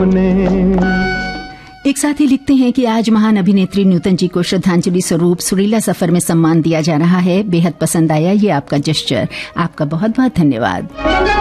एक साथी लिखते हैं कि आज महान अभिनेत्री न्यूटन जी को श्रद्धांजलि स्वरूप सुरीला सफर में सम्मान दिया जा रहा है। बेहद पसंद आया ये आपका जेस्चर, आपका बहुत बहुत धन्यवाद।